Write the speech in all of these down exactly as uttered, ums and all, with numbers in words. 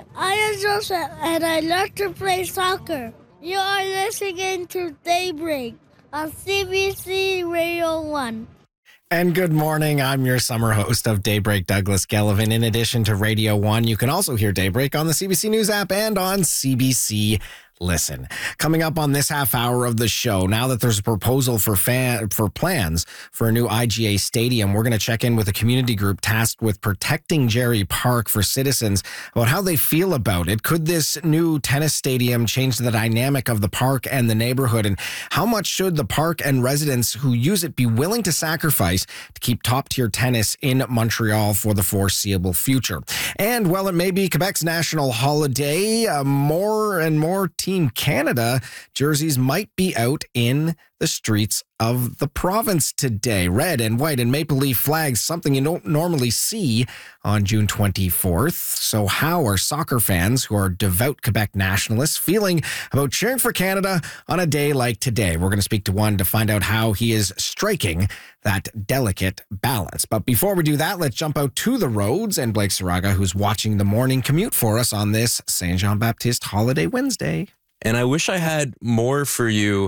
I am Joseph, and I love to play soccer. You are listening to Daybreak on C B C Radio one. And good morning. I'm your summer host of Daybreak, Douglas Gellivan. In addition to Radio one, you can also hear Daybreak on the C B C News app and on C B C Listen. Coming up on this half hour of the show, now that there's a proposal for fan, for plans for a new I G A stadium, we're going to check in with a community group tasked with protecting Gerry Park for citizens about how they feel about it. Could this new tennis stadium change the dynamic of the park and the neighborhood? And how much should the park and residents who use it be willing to sacrifice to keep top-tier tennis in Montreal for the foreseeable future? And while it may be Quebec's national holiday, uh, more and more Team Canada jerseys might be out in the streets of the province today. Red and white and maple leaf flags, something you don't normally see on June twenty-fourth. So how are soccer fans who are devout Quebec nationalists feeling about cheering for Canada on a day like today? We're going to speak to one to find out how he is striking that delicate balance. But before we do that, let's jump out to the roads and Blake Saraga, who's watching the morning commute for us on this Saint Jean Baptiste Holiday Wednesday. And I wish I had more for you,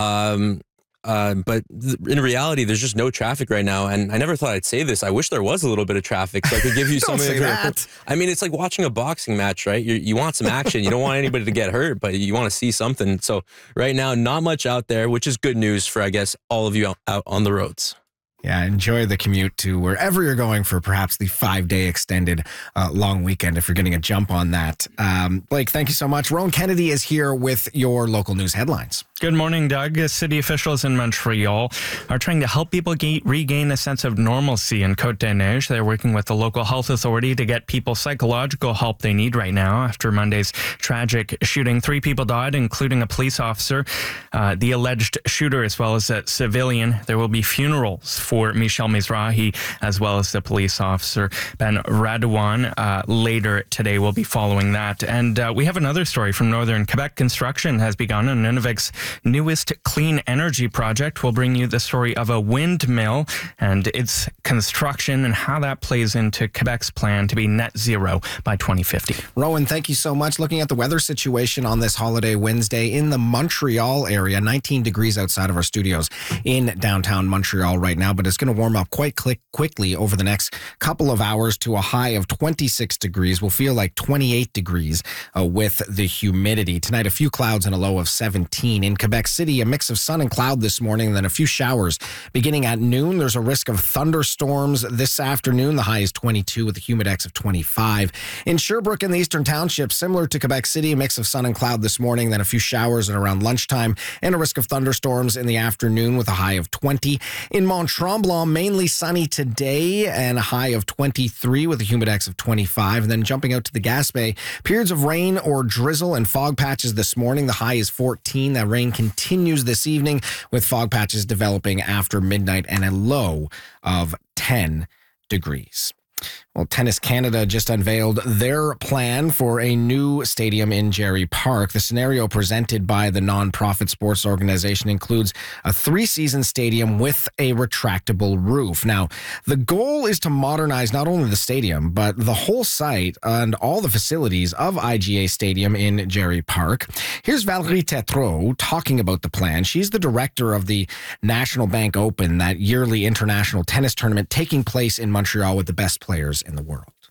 um, uh, but th- in reality, there's just no traffic right now. And I never thought I'd say this. I wish there was a little bit of traffic so I could give you some of say your. that. I mean, it's like watching a boxing match, right? You you want some action. You don't want anybody to get hurt, but you want to see something. So right now, not much out there, which is good news for, I guess, all of you out, out on the roads. Yeah, enjoy the commute to wherever you're going for perhaps the five-day extended uh, long weekend if you're getting a jump on that. Um, Blake, thank you so much. Rowan Kennedy is here with your local news headlines. Good morning, Doug. City officials in Montreal are trying to help people ge- regain a sense of normalcy in Côte-des-Neiges. They're working with the local health authority to get people psychological help they need right now. After Monday's tragic shooting, three people died, including a police officer, uh, the alleged shooter, as well as a civilian. There will be funerals for Michel Mizrahi, as well as the police officer, Ben Radouan. Uh, later today, we'll be following that. And uh, we have another story from Northern Quebec. Construction has begun on Nunavut's newest clean energy project. We'll bring you the story of a windmill and its construction and how that plays into Quebec's plan to be net zero by twenty fifty. Rowan, thank you so much. Looking at the weather situation on this holiday Wednesday in the Montreal area, nineteen degrees outside of our studios in downtown Montreal right now, but it's going to warm up quite quick, quickly over the next couple of hours to a high of twenty-six degrees. We'll feel like twenty-eight degrees uh, with the humidity. Tonight, a few clouds and a low of seventeen. In Quebec City, a mix of sun and cloud this morning, and then a few showers beginning at noon. There's a risk of thunderstorms this afternoon. The high is twenty-two with a humidex of twenty-five. In Sherbrooke in the Eastern Township, similar to Quebec City, a mix of sun and cloud this morning, then a few showers and around lunchtime, and a risk of thunderstorms in the afternoon with a high of twenty. In Mont Tremblant, mainly sunny today and a high of twenty-three with a humidex of twenty-five. And then jumping out to the Gaspé, periods of rain or drizzle and fog patches this morning. The high is fourteen. That rain continues this evening with fog patches developing after midnight and a low of ten degrees. Well, Tennis Canada just unveiled their plan for a new stadium in Gerry Park. The scenario presented by the nonprofit sports organization includes a three-season stadium with a retractable roof. Now, the goal is to modernize not only the stadium, but the whole site and all the facilities of I G A Stadium in Gerry Park. Here's Valérie Tétrault talking about the plan. She's the director of the National Bank Open, that yearly international tennis tournament taking place in Montreal with the best players in the world.